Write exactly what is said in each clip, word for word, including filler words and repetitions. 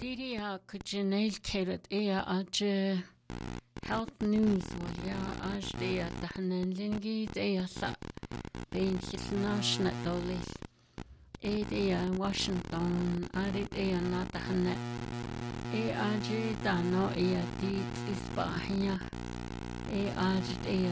Lydia Kujanel Karat Ea Aje Health News Walia Ajdea Dahanan Lingi Dea Sa Bain Hitnashna Dolis Edea Washington Arid Ea Natahanet E Aje Dano Ea Dit Isbahia E Ajd Ea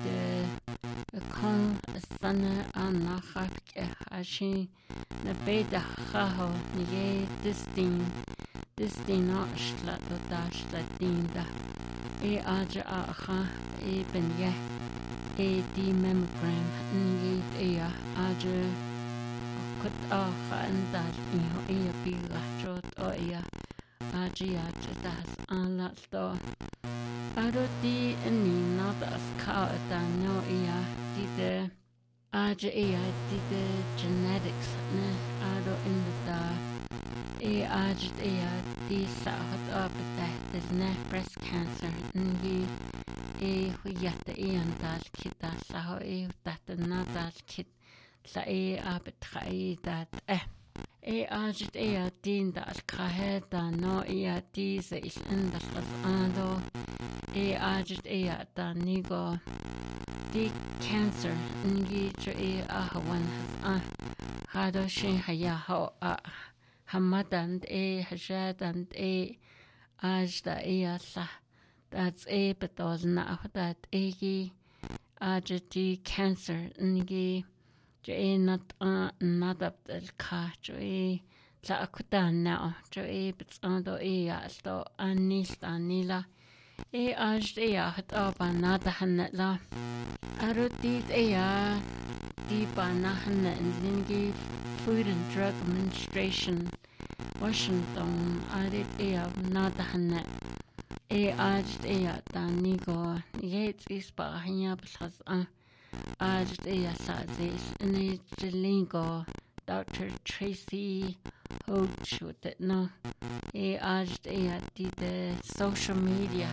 Dide Kong Sana Anachak Hashi Nabeda Haho Nye Distin Distin Ashla Dashla Dinda E Aja Aha E Benya E D Mammogram Nye Ea Aja Kut Aha Andal Iho Ea Bila Jot Oya Aji Aja Das Anlatdo Aro Di Ani Nadas Ka Dano Ea Dide Aja Ea Dide Genetics Ne Aro in the Da E Aja Ea Di Sahat Up That Ne Breast Cancer Ngi E Huyata E Andal Kita Saho E That Nadal Kit Sa E Abit E That Eh E Aja Ea Din Dal Kaheda No Ea Di Se Is Indal Ando E Aja Ea Da Nigo Di cancer ngi jo e ahawan has a hado shin haya ho a hamadand e hajadand e ajda e asa that's e betol na that e ajdi cancer ngi jo e not a nadab del ka jo e la akutan na jo e betsando e alto anil anila e ajda e hat aba nada hanla Arudit Ea Dibanahan Lingi Food and Drug Administration Washington Arid Ea Nadahan E Ajd Ea Danigo Yates Isbahanya Plus Ajd Ea Sazis Ine Jelingo Doctor Tracy Hoach with it no E Ajd Ea Dide social media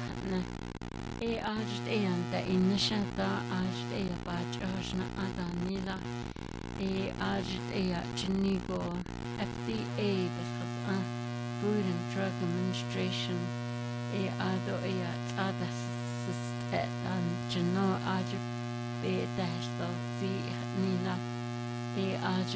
E Ajd Ea Da Inisha Da Ajd Ea Baj Ajna Adanila E Ajd Ea Jinigo F D A Because Food and Drug Administration E Ado Ea Tada Sistet and Jano Aj Be Dash Do Zi Nila E Aj